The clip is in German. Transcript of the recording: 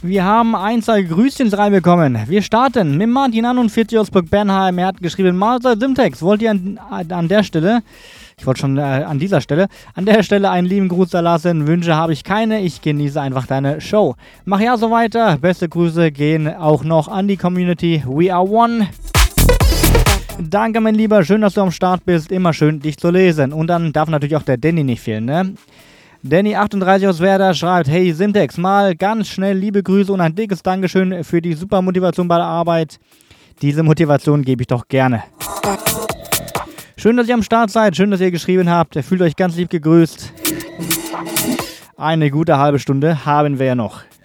Wir haben ein, zwei Grüßchen reinbekommen. Wir starten mit Martin 41 aus Burg-Bernheim. Er hat geschrieben, Mahlzeit Simtex. Wollt ihr an der Stelle, ich wollte schon an dieser Stelle, an der Stelle einen lieben Gruß da lassen. Wünsche habe ich keine. Ich genieße einfach deine Show. Mach ja so weiter. Beste Grüße gehen auch noch an die Community. We are one. Danke, mein Lieber. Schön, dass du am Start bist. Immer schön, dich zu lesen. Und dann darf natürlich auch der Danny nicht fehlen, ne? Danny38 aus Werder schreibt, hey Simtex, mal ganz schnell liebe Grüße und ein dickes Dankeschön für die super Motivation bei der Arbeit. Diese Motivation gebe ich doch gerne. Schön, dass ihr am Start seid, schön, dass ihr geschrieben habt. Fühlt euch ganz lieb gegrüßt. Eine gute halbe Stunde haben wir ja noch.